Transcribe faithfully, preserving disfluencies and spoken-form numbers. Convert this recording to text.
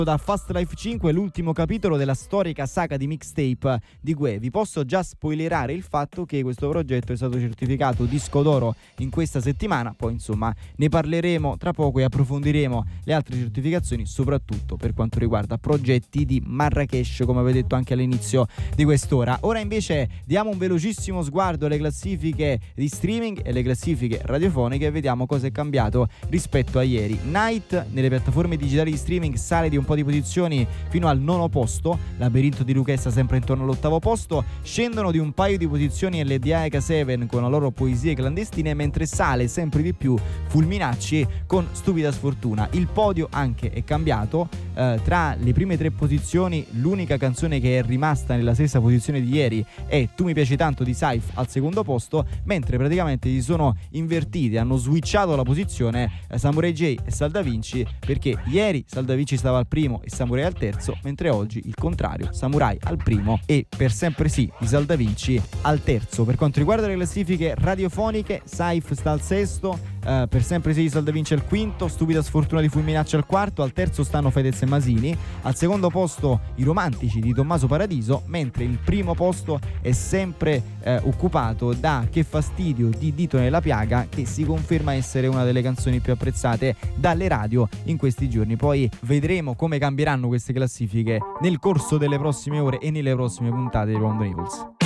da Fast Life cinque, l'ultimo capitolo della storica saga di mixtape di Gue. Vi posso già spoilerare il fatto che questo progetto è stato certificato disco d'oro in questa settimana, poi insomma ne parleremo tra poco e approfondiremo le altre certificazioni, soprattutto per quanto riguarda progetti di Marrakesh, come avete detto anche all'inizio di quest'ora. Ora invece diamo un velocissimo sguardo alle classifiche di streaming e le classifiche radiofoniche e vediamo cosa è cambiato rispetto a ieri. Night nelle piattaforme digitali di streaming sale di un po' di posizioni fino al nono posto, Labirinto di Luchessa sempre intorno all'ottavo posto, scendono di un paio di posizioni L D A e K sette con la loro Poesie clandestine, mentre sale sempre di più Fulminacci con Stupida Sfortuna. Il podio anche è cambiato, eh, tra le prime tre posizioni l'unica canzone che è rimasta nella stessa posizione di ieri è Tu mi piaci tanto di Saif al secondo posto, mentre praticamente si sono invertiti, hanno switchato la posizione eh, Samurai J e Sal Da Vinci, perché ieri Sal Da Vinci stava al primo e Samurai al terzo, mentre oggi il contrario, Samurai al primo e Per sempre sì di Sal Da Vinci al terzo. Per quanto riguarda le classifiche radiofoniche, Saif sta al sesto, uh, Per sempre sì di Sal Da Vinci al quinto, Stupida Sfortuna di Fulminacci al quarto, al terzo stanno Fedez e Masini, al secondo posto I Romantici di Tommaso Paradiso, mentre il primo posto è sempre uh, occupato da Che fastidio di Dito nella piaga, che si conferma essere una delle canzoni più apprezzate dalle radio in questi giorni. Poi vedremo come cambieranno queste classifiche nel corso delle prossime ore e nelle prossime puntate di Round Naples.